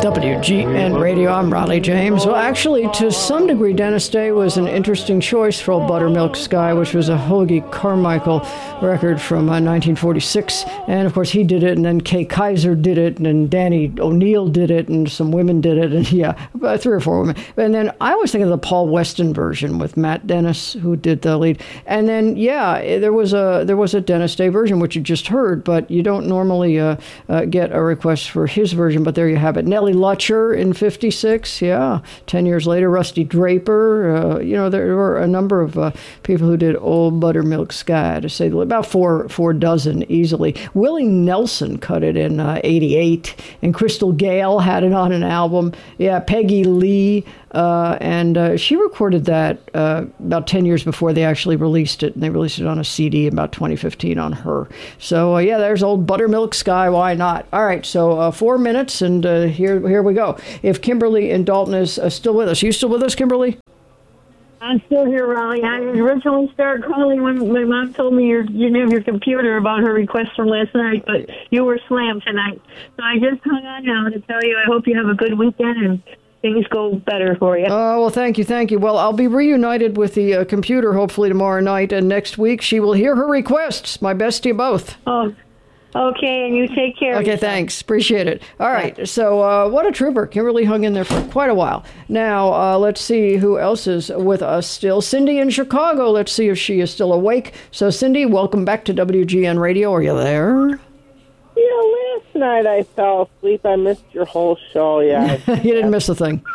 WGN Radio, I'm Raleigh James. Well, actually, to some degree, Dennis Day was an interesting choice for Old Buttermilk Sky, which was a Hoagie Carmichael record from 1946. And, of course, he did it, and then Kay Kaiser did it, and then Danny O'Neill did it, and some women did it, and about 3 or 4 women. And then I always think of the Paul Weston version with Matt Dennis, who did the lead. And then, there was a Dennis Day version, which you just heard, but you don't normally get a request for his version, but there you have it. Nellie Lutcher in 56, 10 years later, Rusty Draper, there were a number of people who did Old Buttermilk Sky, to say about four dozen easily. Willie Nelson cut it in 88, and Crystal Gale had it on an album. Peggy Lee, and she recorded that about 10 years before they actually released it, and they released it on a CD about 2015 on her. So, there's Old Buttermilk Sky, why not? All right, so 4 minutes, and here we go. If Kimberly in Dalton is still with us. Are you still with us, Kimberly? I'm still here, Raleigh. I originally started calling when my mom told me you didn't have your computer about her request from last night, but you were slammed tonight. So I just hung on now to tell you I hope you have a good weekend and things go better for you. Oh, well, thank you. Well, I'll be reunited with the computer hopefully tomorrow night, and next week she will hear her requests. My best to you both. Oh, okay, and you take care. Okay, thanks. Appreciate it. All right, so what a trooper. Kimberly hung in there for quite a while. Now, let's see who else is with us still. Cindy in Chicago. Let's see if she is still awake. So, Cindy, welcome back to WGN Radio. Are you there? Last night I fell asleep. I missed your whole show, You didn't miss a thing.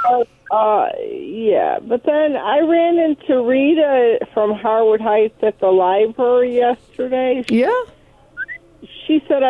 But then I ran into Rita from Harwood Heights at the library yesterday. Yeah? She said,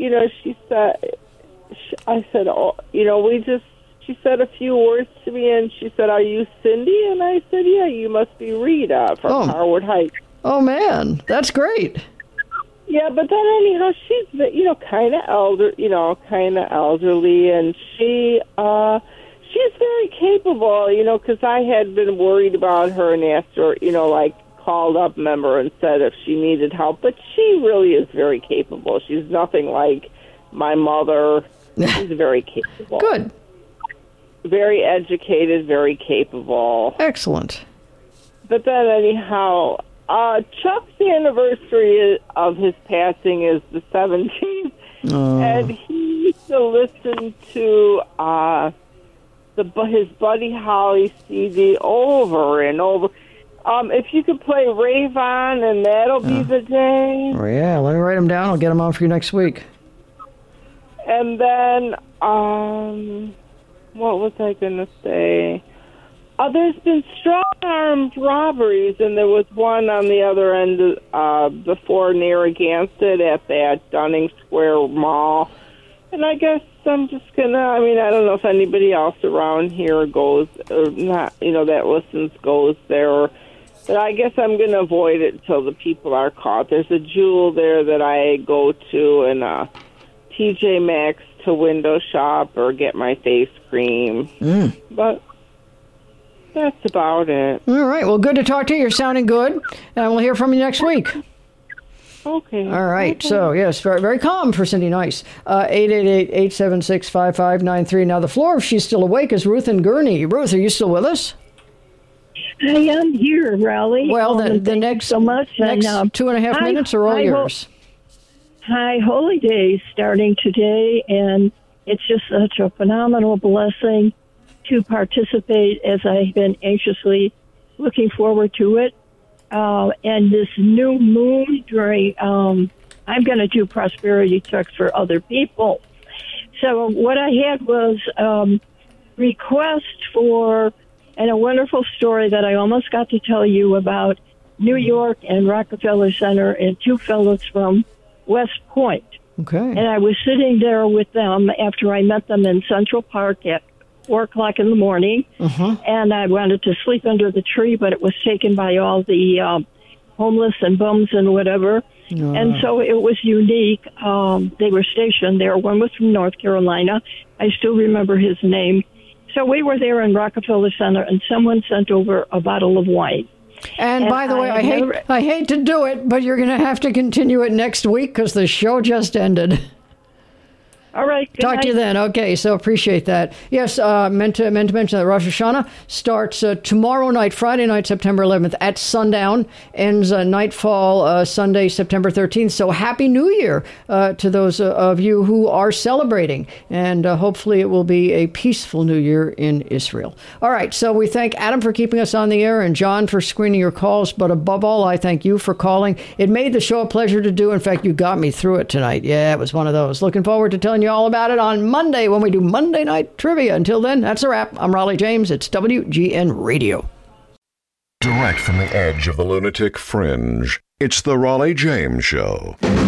I said, she said a few words to me, and she said, are you Cindy? And I said, yeah, you must be Rita from Harwood Heights. Oh, man, that's great. Yeah, but then anyhow, she's, kind of elderly, and she's very capable, because I had been worried about her and asked her, called up member and said if she needed help, but she really is very capable. She's nothing like my mother. She's very capable. Good. Very educated, very capable. Excellent. But then anyhow, Chuck's anniversary of his passing is the 17th, and he used to listen to his Buddy Holly CD over and over. If you could play Rave On, and that'll be the day. Oh, yeah, let me write them down. I'll get them on for you next week. And then, what was I going to say? There's been strong-armed robberies, and there was one on the other end before Narragansett at that Dunning Square Mall. And I guess I'm just going to, I don't know if anybody else around here goes, or not, that listens goes there, but I guess I'm going to avoid it until the people are caught. There's a Jewel there that I go to, and TJ Maxx to window shop or get my face cream. But that's about it. All right. Well, good to talk to you. You're sounding good. And we'll hear from you next week. Okay. All right. Okay. So, yes, very, very calm for Cindy Nice. 888-876-5593. Now, the floor, if she's still awake, is Ruth and Gurney. Ruth, are you still with us? I am here, Raleigh. Well, the next, so much. next 2.5 minutes are all yours. High Holy Days starting today, and it's just such a phenomenal blessing to participate, as I've been anxiously looking forward to it. And this new moon during, I'm going to do prosperity checks for other people. So what I had was request for, and a wonderful story that I almost got to tell you about New York and Rockefeller Center and two fellows from West Point. Okay. And I was sitting there with them after I met them in Central Park at 4 o'clock in the morning, and I wanted to sleep under the tree, but it was taken by all the homeless and bums and whatever. And so it was unique. They were stationed there. One was from North Carolina. I still remember his name. So we were there in Rockefeller Center, and someone sent over a bottle of wine. And by the way, I hate to do it, but you're going to have to continue it next week because the show just ended. All right. Good Talk night. to you then. Okay, so appreciate that. Yes, meant to mention that Rosh Hashanah starts tomorrow night, Friday night, September 11th at sundown, ends nightfall Sunday, September 13th. So Happy New Year to those of you who are celebrating, and hopefully it will be a peaceful New Year in Israel. All right, so we thank Adam for keeping us on the air and John for screening your calls, but above all, I thank you for calling. It made the show a pleasure to do. In fact, you got me through it tonight. Yeah, it was one of those. Looking forward to telling you all about it on Monday when we do Monday Night Trivia. Until then, that's a wrap. I'm Raleigh James. It's WGN Radio. Direct from the edge of the lunatic fringe, it's the Raleigh James Show.